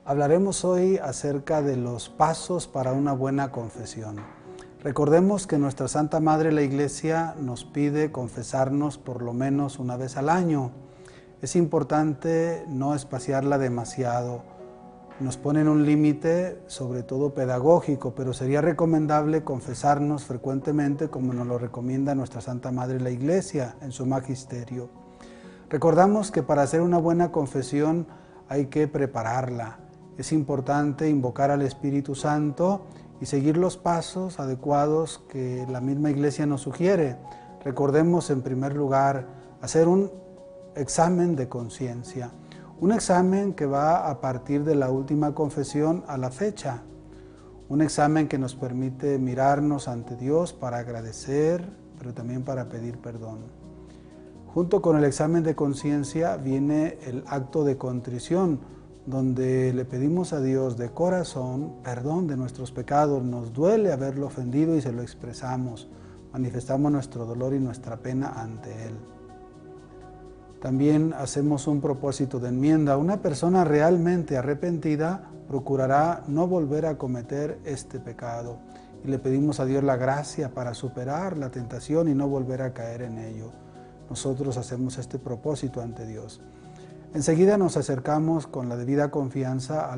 Hablaremos hoy acerca de los pasos para una buena confesión. Recordemos que nuestra Santa Madre la Iglesia nos pide confesarnos por lo menos una vez al año. Es importante no espaciarla demasiado. Nos ponen un límite, sobre todo pedagógico, pero sería recomendable confesarnos frecuentemente como nos lo recomienda nuestra Santa Madre la Iglesia en su magisterio. Recordamos que para hacer una buena confesión hay que prepararla. Es importante invocar al Espíritu Santo y seguir los pasos adecuados que la misma Iglesia nos sugiere. Recordemos en primer lugar hacer un examen de conciencia. Un examen que va a partir de la última confesión a la fecha. Un examen que nos permite mirarnos ante Dios para agradecer, pero también para pedir perdón. Junto con el examen de conciencia viene el acto de contrición, donde le pedimos a Dios de corazón perdón de nuestros pecados. Nos duele haberlo ofendido y se lo expresamos. Manifestamos nuestro dolor y nuestra pena ante Él. También hacemos un propósito de enmienda. Una persona realmente arrepentida procurará no volver a cometer este pecado. Y le pedimos a Dios la gracia para superar la tentación y no volver a caer en ello. Nosotros hacemos este propósito ante Dios. Enseguida nos acercamos con la debida confianza